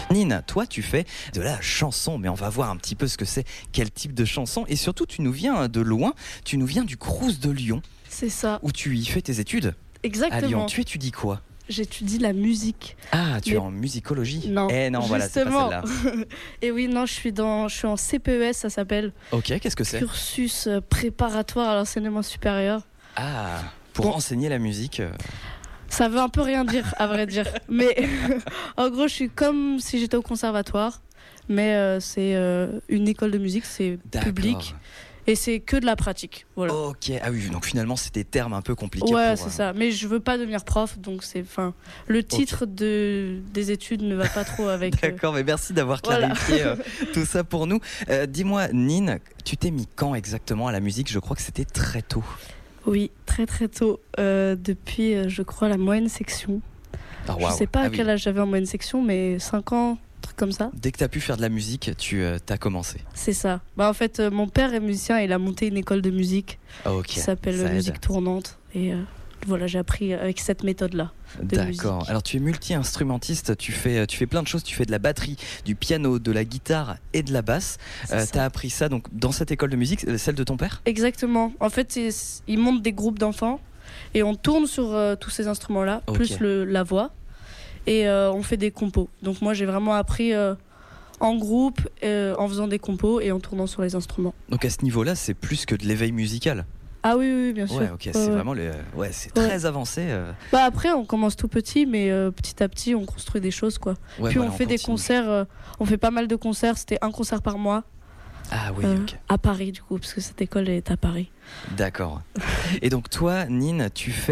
Nine, toi tu fais de la chanson, mais on va voir un petit peu ce que c'est, quel type de chanson, et surtout tu nous viens de loin, tu nous viens du Crous de Lyon, C'est ça, où tu y fais tes études. À Lyon, exactement. tu étudies quoi? J'étude la musique. Ah, tu Mais- es en musicologie? Non, Eh non, voilà, c'est justement. pas celle-là. Et oui, non, je suis en CPES, ça s'appelle Ok, qu'est-ce que c'est? cursus préparatoire à l'enseignement supérieur. Ah, pour Bon. enseigner la musique. Ça veut un peu rien dire, à vrai dire. Mais en gros, je suis comme si j'étais au conservatoire, mais c'est une école de musique, c'est D'accord. public et c'est que de la pratique. Voilà. Ok, ah oui, donc finalement c'est des termes un peu compliqués. Ouais, pour, c'est ça. Mais je veux pas devenir prof, donc le titre des études ne va pas trop avec. D'accord, mais merci d'avoir Voilà. clarifié tout ça pour nous. Dis-moi, Nine, tu t'es mis quand exactement à la musique? Je crois que c'était très tôt. Oui, très très tôt. Depuis, je crois, la moyenne section. Ah, Je waouh. sais pas Ah à oui. quel âge j'avais en moyenne section, mais 5 ans, un truc comme ça. Dès que tu as pu faire de la musique, tu as commencé. C'est ça. Bah, en fait, mon père est musicien, il a monté une école de musique Ok. qui s'appelle ça aide. Musique Tournante. Et voilà, j'ai appris avec cette méthode-là. de D'accord. musique. Alors tu es multi-instrumentiste, tu fais plein de choses, tu fais de la batterie, du piano, de la guitare et de la basse. C'est ça. Tu as appris ça donc dans cette école de musique, celle de ton père? Exactement. En fait, ils montent des groupes d'enfants et on tourne sur tous ces instruments-là, Ok. plus la voix. Et on fait des compos. Donc moi, j'ai vraiment appris en groupe, en faisant des compos et en tournant sur les instruments. Donc à ce niveau-là, c'est plus que de l'éveil musical. Ah oui, oui, bien sûr. Ouais, ok, c'est Ouais. vraiment c'est très avancé. Bah après, on commence tout petit, mais petit à petit, on construit des choses, quoi. Ouais, Puis voilà, on fait des continue. concerts, on fait pas mal de concerts. C'était un concert par mois Ah oui, ok. à Paris, du coup, parce que cette école est à Paris. D'accord. Et donc toi, Nine,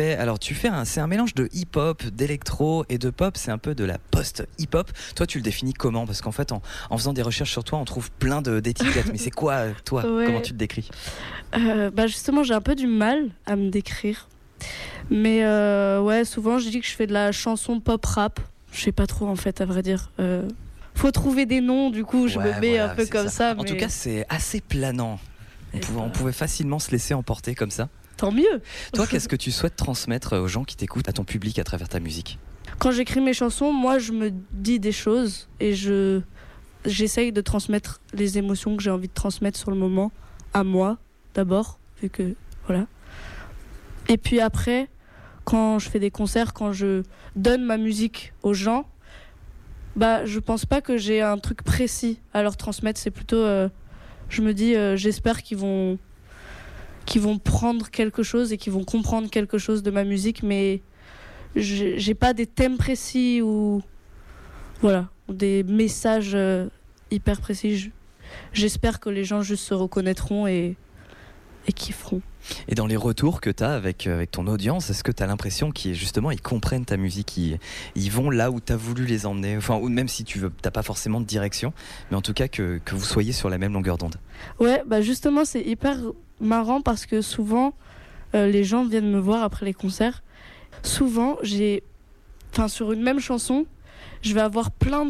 c'est un mélange de hip-hop, d'électro et de pop. C'est un peu de la post-hip-hop. Toi, tu le définis comment? Parce qu'en fait, en faisant des recherches sur toi, on trouve plein d'étiquettes. Mais c'est quoi, toi? Ouais. Comment tu te décris? Bah justement, j'ai un peu du mal à me décrire. Mais ouais, souvent, je dis que je fais de la chanson pop-rap. Je sais pas trop, en fait, à vrai dire. Faut trouver des noms, du coup, je Ouais, me mets voilà, un peu c'est comme ça. En mais tout cas, c'est assez planant. On pouvait facilement se laisser emporter comme ça. tant mieux. Toi, qu'est-ce que tu souhaites transmettre aux gens qui t'écoutent, à ton public, à travers ta musique? Quand j'écris mes chansons, moi, je me dis des choses et j'essaye de transmettre les émotions que j'ai envie de transmettre sur le moment à moi, d'abord, vu que voilà. Et puis après, quand je fais des concerts, quand je donne ma musique aux gens, bah, je pense pas que j'ai un truc précis à leur transmettre. C'est plutôt, je me dis, j'espère qu'ils vont prendre quelque chose et qu'ils vont comprendre quelque chose de ma musique, mais j'ai pas des thèmes précis ou voilà, ou des messages hyper précis. J'espère que les gens juste se reconnaîtront et kifferont. Et dans les retours que tu as avec ton audience, est-ce que tu as l'impression qu'ils justement ils comprennent ta musique, ils vont là où tu as voulu les emmener, enfin, ou même si tu n'as pas forcément de direction, mais en tout cas que vous soyez sur la même longueur d'onde? Ouais, bah justement, c'est hyper marrant parce que souvent, les gens viennent me voir après les concerts. Souvent, sur une même chanson, je vais avoir plein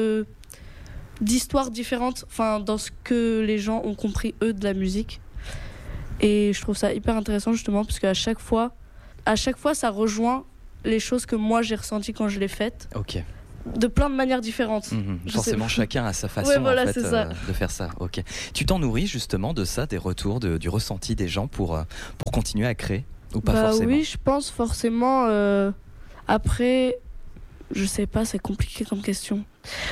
d'histoires différentes, dans ce que les gens ont compris, eux, de la musique. Et je trouve ça hyper intéressant, justement, parce qu'à chaque fois, ça rejoint les choses que moi, j'ai ressenties quand je l'ai faites, Ok. de plein de manières différentes. Forcément, sais. chacun a sa façon Ouais, voilà, en fait, c'est ça. de faire ça. Ok. Tu t'en nourris justement de ça, des retours, du ressenti des gens pour continuer à créer ou pas forcément? Oui, je pense forcément. Après, je sais pas, c'est compliqué comme question.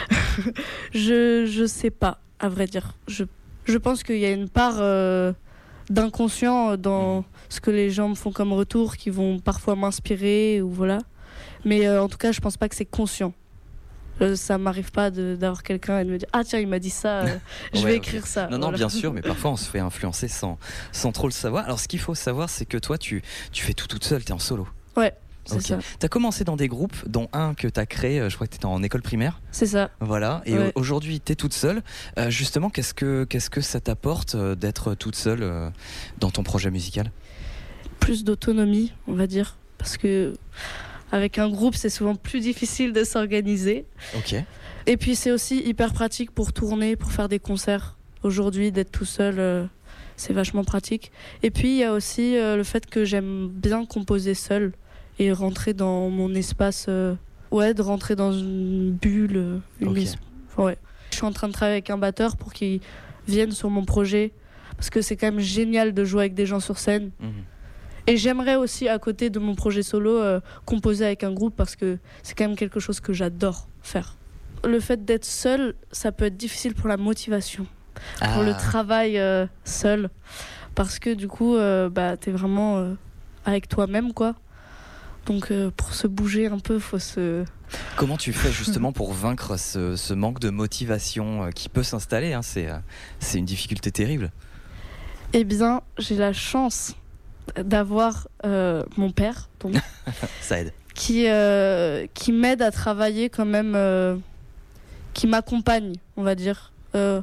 je sais pas, à vrai dire. Je pense qu'il y a une part d'inconscient dans ce que les gens me font comme retour, qui vont parfois m'inspirer ou voilà. Mais en tout cas, je pense pas que c'est conscient. Ça m'arrive pas d'avoir quelqu'un et de me dire ah tiens, il m'a dit ça, je Ouais, vais ok. écrire ça. Non, Voilà. bien sûr, mais parfois on se fait influencer sans trop le savoir. Alors ce qu'il faut savoir, c'est que toi tu fais tout toute seule, t'es en solo. Ouais, c'est Ok. ça. T'as commencé dans des groupes, dont un que t'as créé, je crois que t'étais en école primaire. C'est ça. Voilà, et Ouais. aujourd'hui t'es toute seule. Justement, qu'est-ce que ça t'apporte d'être toute seule dans ton projet musical? Plus d'autonomie, on va dire, parce que avec un groupe, c'est souvent plus difficile de s'organiser. Ok. Et puis c'est aussi hyper pratique pour tourner, pour faire des concerts. Aujourd'hui, d'être tout seul, c'est vachement pratique. Et puis il y a aussi le fait que j'aime bien composer seule et rentrer dans mon espace Ouais, de rentrer dans une bulle. Ok. Ouais. Je suis en train de travailler avec un batteur pour qu'il vienne sur mon projet. Parce que c'est quand même génial de jouer avec des gens sur scène. Mhm. Et j'aimerais aussi, à côté de mon projet solo, composer avec un groupe parce que c'est quand même quelque chose que j'adore faire. Le fait d'être seul, ça peut être difficile pour la motivation, pour le travail seul. Parce que du coup, t'es vraiment avec toi-même, quoi. Donc pour se bouger un peu, faut se... Comment tu fais justement pour vaincre ce manque de motivation qui peut s'installer, hein, c'est une difficulté terrible. Eh bien, j'ai la chance d'avoir mon père, donc, Ça aide. qui m'aide à travailler quand même, qui m'accompagne, on va dire,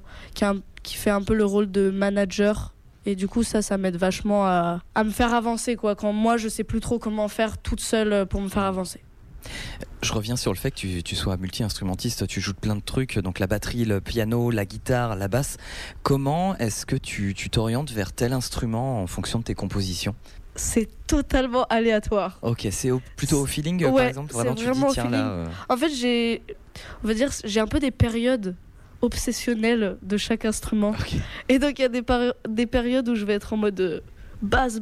qui fait un peu le rôle de manager. Et du coup, ça m'aide vachement à me faire avancer, quoi. Quand moi, je sais plus trop comment faire toute seule pour me faire avancer. Je reviens sur le fait que tu sois multi-instrumentiste, tu joues de plein de trucs, donc la batterie, le piano, la guitare, la basse. Comment est-ce que tu t'orientes vers tel instrument en fonction de tes compositions ? C'est totalement aléatoire. Ok, c'est plutôt au feeling, Ouais, par exemple, vraiment c'est tu dis vraiment au tiens là. En fait, j'ai un peu des périodes obsessionnelles de chaque instrument. Ok. Et donc il y a des périodes où je vais être en mode basse,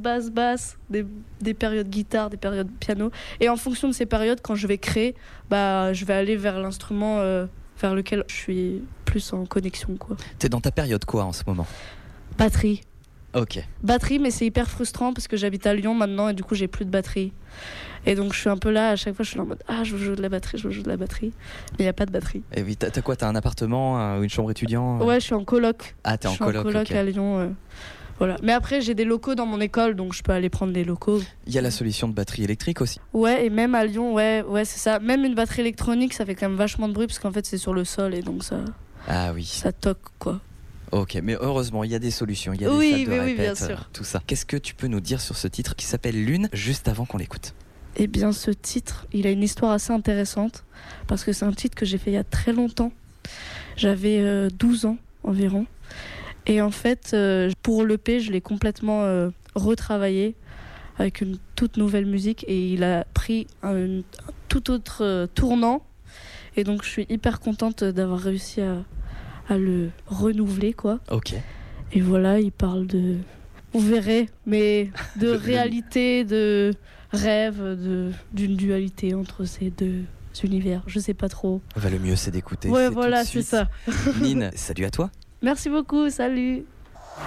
des périodes guitare, des périodes piano. Et en fonction de ces périodes, quand je vais créer, je vais aller vers l'instrument vers lequel je suis plus en connexion, quoi. T'es dans ta période quoi en ce moment ? Batterie. Ok. Batterie, mais c'est hyper frustrant parce que j'habite à Lyon maintenant et du coup j'ai plus de batterie. Et donc je suis un peu là, à chaque fois je suis là en mode je veux jouer de la batterie, mais il n'y a pas de batterie. Et oui, t'as quoi ? T'as un appartement ou une chambre étudiant ? Ouais, je suis en coloc. Ah, t'es en Je suis en coloc ok. à Lyon. Voilà. Mais après j'ai des locaux dans mon école donc je peux aller prendre les locaux. Il y a la solution de batterie électrique aussi. Ouais, et même à Lyon, ouais c'est ça. Même une batterie électronique, ça fait quand même vachement de bruit parce qu'en fait c'est sur le sol et donc Ah oui. ça toque, quoi. Ok, mais heureusement, il y a des solutions, il y a des Oui, salles de mais oui, répète, bien sûr. tout ça. Qu'est-ce que tu peux nous dire sur ce titre qui s'appelle Lune, juste avant qu'on l'écoute ? Eh bien, ce titre, il a une histoire assez intéressante parce que c'est un titre que j'ai fait il y a très longtemps. J'avais 12 ans environ. Et en fait, pour l'EP, je l'ai complètement retravaillé avec une toute nouvelle musique et il a pris un tout autre tournant. Et donc, je suis hyper contente d'avoir réussi à le renouveler, quoi. Ok. Et voilà, il parle de... Vous verrez, mais de réalité, de rêve, d'une dualité entre ces deux univers. Je sais pas trop. Le mieux, c'est d'écouter. Ouais, c'est voilà, tout de c'est suite. ça. Nine, salut à toi. Merci beaucoup, salut.